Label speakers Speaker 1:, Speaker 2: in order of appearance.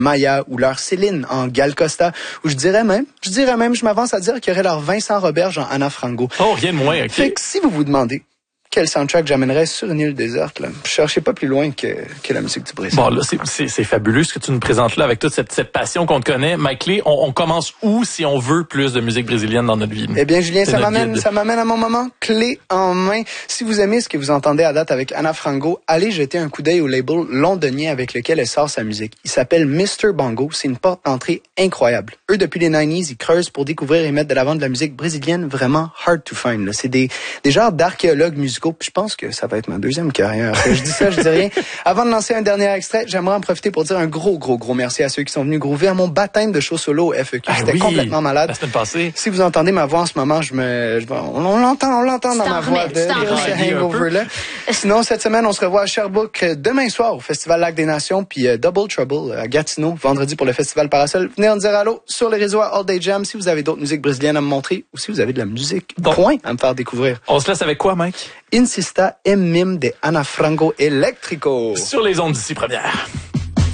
Speaker 1: Maya ou leur Céline en Gal Costa, ou je dirais même, je m'avance à dire qu'il y aurait leur Vincent Roberge en Anna Frango.
Speaker 2: Oh, rien de moins, OK.
Speaker 1: Fait que si vous vous demandez quel soundtrack j'amènerais sur une île déserte, là, je cherchais pas plus loin que la musique du Brésil.
Speaker 2: Bon, là, c'est fabuleux ce que tu nous présentes là avec toute cette passion qu'on te connaît. Mike Lee, on commence où si on veut plus de musique brésilienne dans notre vie?
Speaker 1: Eh bien, Julien, ça m'amène à mon moment clé en main. Si vous aimez ce que vous entendez à date avec Anna Frango, allez jeter un coup d'œil au label londonien avec lequel elle sort sa musique. Il s'appelle Mr. Bongo. C'est une porte d'entrée incroyable. Eux, depuis les 90s, ils creusent pour découvrir et mettre de l'avant de la musique brésilienne vraiment hard to find, là. C'est des genres d'archéologues musicaux. Puis je pense que ça va être ma deuxième carrière. Je dis ça, je dis rien. Avant de lancer un dernier extrait, j'aimerais en profiter pour dire un gros merci à ceux qui sont venus groover à mon baptême de show solo au FEQ. J'étais complètement malade.
Speaker 2: La semaine passée.
Speaker 1: Si vous entendez ma voix en ce moment, on l'entend dans ma voix de ce hangover-là. Sinon, cette semaine, on se revoit à Sherbrooke demain soir au Festival Lac des Nations, puis Double Trouble à Gatineau, vendredi pour le Festival Parasol. Venez en dire allô sur les réseaux à All Day Jam si vous avez d'autres musiques brésiliennes à me montrer ou si vous avez de la musique point à me faire découvrir.
Speaker 2: On se laisse avec quoi, Mike?
Speaker 1: Insista en mim de Anna Frango Eléctrico.
Speaker 2: Sur les ondes d'ici première.